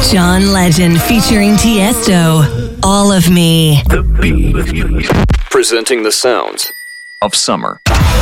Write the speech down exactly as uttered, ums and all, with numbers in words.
John Legend featuring Tiesto. All of Me. The Beat. Presenting the sounds of summer.